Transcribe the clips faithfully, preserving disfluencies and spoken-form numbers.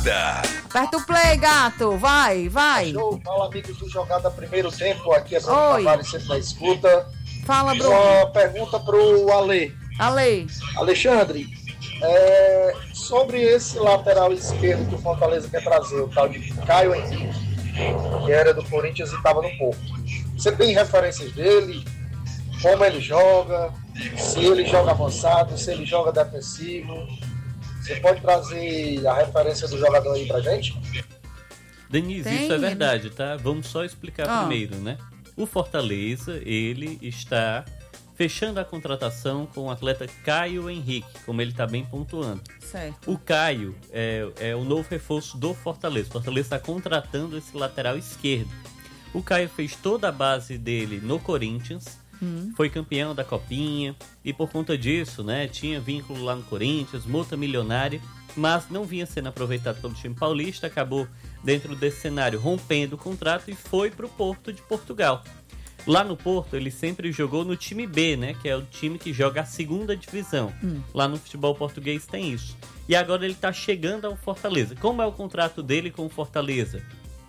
torcida. Aperta o play, gato. Vai, vai. Show, fala, amigos do Jogada Primeiro Tempo. Aqui é Bruno Oi. Tavares, sempre na escuta. Fala, Bruno. Uma pergunta pro Ale. Ale. Alexandre, é, sobre esse lateral esquerdo que o Fortaleza quer trazer, o tal de Caio Henrique, que era do Corinthians e estava no Porto. Você tem referências dele? Como ele joga? Se ele joga avançado? Se ele joga defensivo? Você pode trazer a referência do jogador aí pra gente? Denise, Tem, isso é ele- verdade, tá? Vamos só explicar Ah. primeiro, né? O Fortaleza, ele está fechando a contratação com o atleta Caio Henrique, como ele está bem pontuando. Certo. O Caio é, é o novo reforço do Fortaleza. O Fortaleza está contratando esse lateral esquerdo. O Caio fez toda a base dele no Corinthians, Hum. foi campeão da Copinha e por conta disso, né, tinha vínculo lá no Corinthians, multa milionária, mas não vinha sendo aproveitado pelo time paulista, acabou dentro desse cenário rompendo o contrato e foi para o Porto de Portugal. Lá no Porto ele sempre jogou no time B, né, que é o time que joga a segunda divisão. Hum. Lá no futebol português tem isso. E agora ele está chegando ao Fortaleza. Como é o contrato dele com o Fortaleza?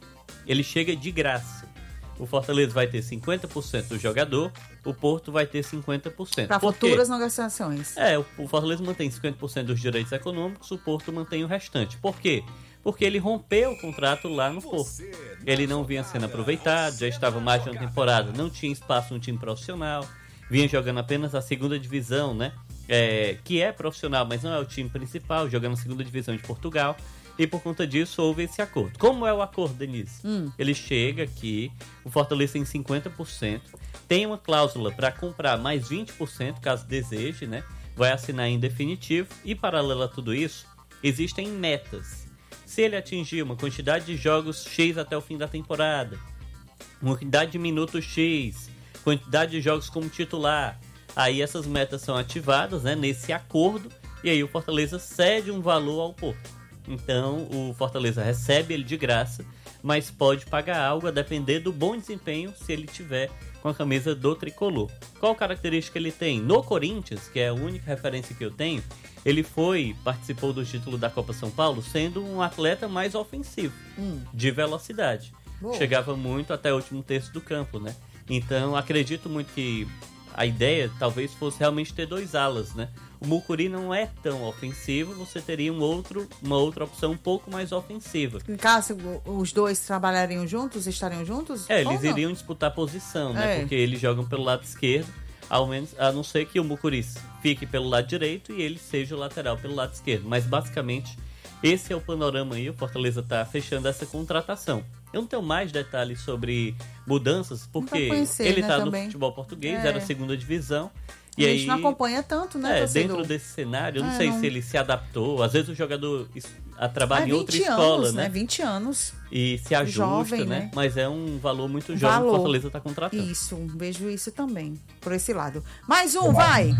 Ele chega de graça. O Fortaleza vai ter cinquenta por cento do jogador, o Porto vai ter cinquenta por cento. Para Por quê? futuras negociações. É, o o Fortaleza mantém cinquenta por cento dos direitos econômicos, o Porto mantém o restante. Por quê? Porque ele rompeu o contrato lá no Porto. Ele não vinha sendo aproveitado, já estava mais de uma temporada, não tinha espaço no time profissional, vinha jogando apenas a segunda divisão, né? É, que é profissional, mas não é o time principal, jogando a segunda divisão de Portugal. E por conta disso houve esse acordo. Como é o acordo, Denise? Hum. Ele chega aqui, o Fortaleza tem cinquenta por cento, tem uma cláusula para comprar mais vinte por cento, caso deseje, né? Vai assinar em definitivo. E paralelo a tudo isso, existem metas. Se ele atingir uma quantidade de jogos X até o fim da temporada, uma quantidade de minutos X, quantidade de jogos como titular, aí essas metas são ativadas, né, nesse acordo, e aí o Fortaleza cede um valor ao Porto. Então o Fortaleza recebe ele de graça, mas pode pagar algo a depender do bom desempenho se ele tiver com a camisa do tricolor. Qual característica ele tem? No Corinthians, que é a única referência que eu tenho, ele foi, participou do título da Copa São Paulo sendo um atleta mais ofensivo, Hum. de velocidade. Boa. Chegava muito até o último terço do campo, né? Então acredito muito que a ideia talvez fosse realmente ter dois alas, né? O Mucuri não é tão ofensivo, você teria um outro, uma outra opção um pouco mais ofensiva. Em caso os dois trabalhariam juntos, estariam juntos? É, Ou eles não? iriam disputar posição, né? É. Porque eles jogam pelo lado esquerdo, ao menos, a não ser que o Mucuri fique pelo lado direito e ele seja o lateral pelo lado esquerdo. Mas basicamente, esse é o panorama aí, o Fortaleza tá fechando essa contratação. Eu não tenho mais detalhes sobre mudanças, porque conhecer, ele né, tá no também. futebol português, É. era a segunda divisão. A E gente aí, não acompanha tanto, né, é, torcedor? dentro desse cenário, eu não É, sei não- se ele se adaptou. Às vezes o jogador es- a- Ah, trabalha em outra vinte escola, anos, né? vinte anos. E se ajusta, Jovem, né? né? Mas é um valor muito jovem que Valor. o Fortaleza está contratando. Isso, vejo isso também, por esse lado. Mais um, vai!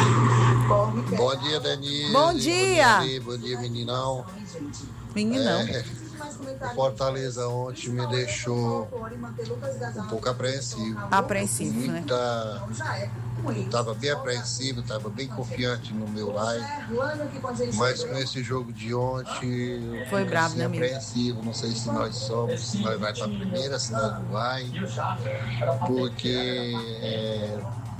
Bom dia, Denise. Bom dia. Bom dia, bom dia meninão. Meninão. É, o Fortaleza ontem me deixou um pouco apreensivo. Apreensivo, né? Muita... Estava bem apreensivo, estava bem confiante no meu live. Mas com esse jogo de ontem, eu Foi fico, brabo, assim, né, amigo? apreensivo. Não sei se nós somos, se nós vai para a primeira, se nós não vai. Porque é,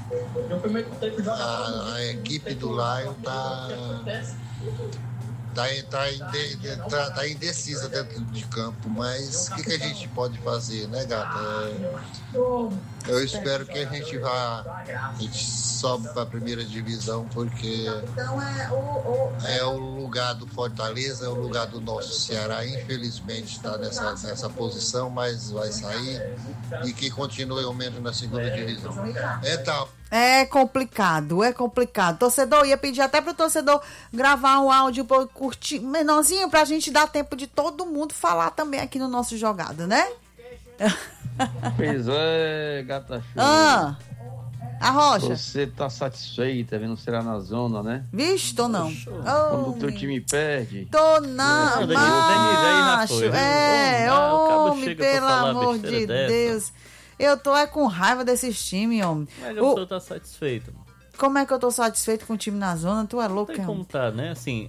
a, a equipe do Lion está tá, tá, inde- tá, tá indecisa dentro de campo, mas o que, que a gente pode fazer, né, gata? É, eu espero que a gente vá, a gente sobe para a primeira divisão, porque é o lugar do Fortaleza, é o lugar do nosso Ceará. Infelizmente está nessa, nessa posição, mas vai sair, e que continue ao menos na segunda divisão. Então, É complicado, é complicado. Torcedor, ia pedir até pro torcedor gravar um áudio pra curtir, menorzinho, pra gente dar tempo de todo mundo falar também aqui no nosso jogado, né? Pois é, gata show. Ah, a Rocha. Você tá satisfeita vendo o Ceará na zona, né? Vixe, tô não. Quando Oh, o teu time perde. tô não, Não, Denise, Denise, aí já macho. foi, viu? É, Ô, não, o cabo homem, chega pra pelo falar amor besteira de dessa. Deus. Eu tô é com raiva desses times, homem. Mas a O- pessoa tá satisfeita. como é que eu tô satisfeito com o time na zona? Tu é Não louco, tem é, como homem? tá, né? Assim,